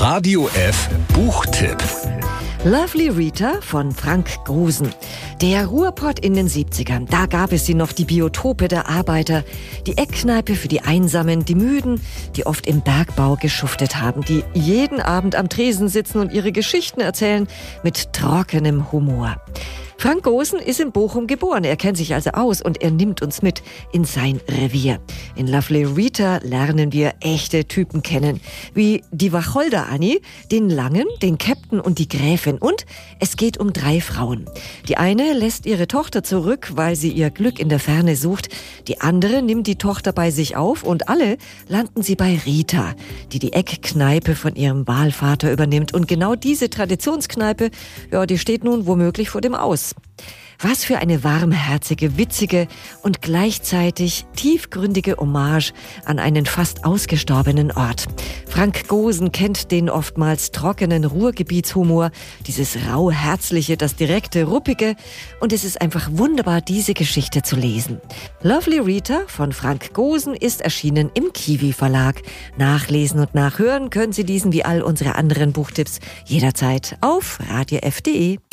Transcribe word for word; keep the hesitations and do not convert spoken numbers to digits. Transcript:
Radio F Buchtipp. Lovely Rita von Frank Gosen. Der Ruhrpott in den siebzigern, da gab es sie noch, die Biotope der Arbeiter, die Eckkneipe für die Einsamen, die Müden, die oft im Bergbau geschuftet haben, die jeden Abend am Tresen sitzen und ihre Geschichten erzählen mit trockenem Humor. Frank Gosen ist in Bochum geboren, er kennt sich also aus und er nimmt uns mit in sein Revier. In Lovely Rita lernen wir echte Typen kennen, wie die Wacholder Annie, den Langen, den Käpt'n und die Gräfin. Und es geht um drei Frauen. Die eine lässt ihre Tochter zurück, weil sie ihr Glück in der Ferne sucht. Die andere nimmt die Tochter bei sich auf und alle landen sie bei Rita, die die Eckkneipe von ihrem Wahlvater übernimmt. Und genau diese Traditionskneipe, ja, die steht nun womöglich vor dem Aus. Was für eine warmherzige, witzige und gleichzeitig tiefgründige Hommage an einen fast ausgestorbenen Ort. Frank Gosen kennt den oftmals trockenen Ruhrgebietshumor, dieses rauherzliche, das direkte, ruppige, und es ist einfach wunderbar, diese Geschichte zu lesen. Lovely Rita von Frank Gosen ist erschienen im Kiwi Verlag. Nachlesen und nachhören können Sie diesen wie all unsere anderen Buchtipps jederzeit auf radio f punkt de.